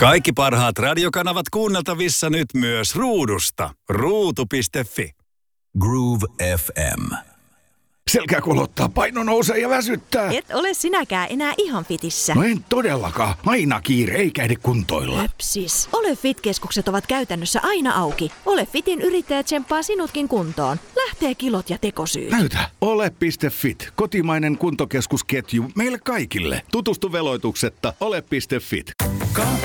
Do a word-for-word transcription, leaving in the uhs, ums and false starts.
Kaikki parhaat radiokanavat kuunneltavissa nyt myös ruudusta. ruutu piste fi. Groove F M. Selkää kulottaa, paino nousee ja väsyttää. Et ole sinäkään enää ihan fitissä. No en todellakaan. Aina kiire, eikä ehdi kuntoilla. Höpsis. Ole Fit-keskukset ovat käytännössä aina auki. Ole Fitin yrittäjä tsemppaa sinutkin kuntoon. Lähtee kilot ja tekosyyt. Näytä. Ole piste fit. Kotimainen kuntokeskusketju meille kaikille. Tutustu veloituksetta ole piste fit.